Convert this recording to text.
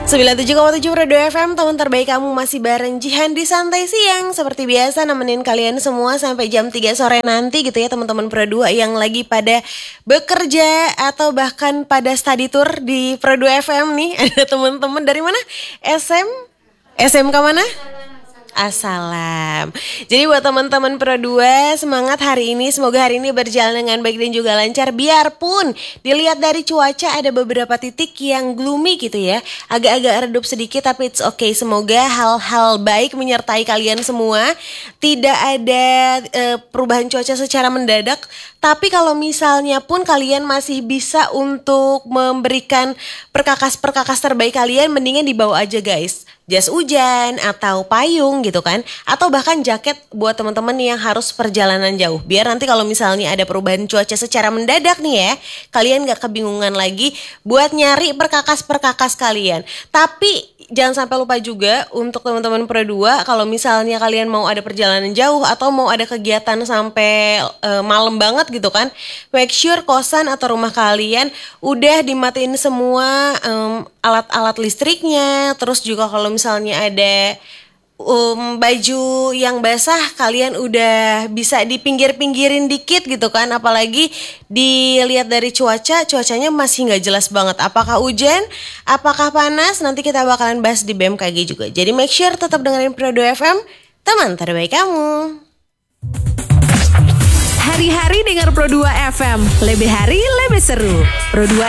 97,7 Radio FM, teman terbaik kamu masih bareng Jihan di Santai Siang. Seperti biasa nemenin kalian semua sampai jam 3 sore nanti gitu ya teman-teman Pro 2 yang lagi pada bekerja atau bahkan pada study tour di Pro 2 FM nih. Ada teman-teman dari mana? SMK mana? Assalam. Jadi buat teman-teman Pro 2, semangat hari ini. Semoga hari ini berjalan dengan baik dan juga lancar. Biarpun dilihat dari cuaca ada beberapa titik yang gloomy gitu ya, agak-agak redup sedikit, tapi it's okay. Semoga hal-hal baik menyertai kalian semua. Tidak ada perubahan cuaca secara mendadak. Tapi kalau misalnya pun kalian masih bisa untuk memberikan perkakas-perkakas terbaik kalian, mendingan dibawa aja guys. Jas hujan atau payung gitu kan, atau bahkan jaket buat teman-teman yang harus perjalanan jauh, biar nanti kalau misalnya ada perubahan cuaca secara mendadak nih ya, kalian gak kebingungan lagi buat nyari perkakas-perkakas kalian. Tapi jangan sampai lupa juga untuk teman-teman Pro 2, kalau misalnya kalian mau ada perjalanan jauh atau mau ada kegiatan sampai malam banget gitu kan, make sure kosan atau rumah kalian udah dimatiin semua alat-alat listriknya. Terus juga kalau misalnya ada baju yang basah, kalian udah bisa dipinggir-pinggirin dikit gitu kan. Apalagi dilihat dari cuacanya masih gak jelas banget. Apakah hujan, apakah panas, nanti kita bakalan bahas di BMKG juga. Jadi make sure tetap dengerin Pro 2 FM, teman terbaik kamu. Hari-hari dengar Pro 2 FM, lebih hari lebih seru. Pro 2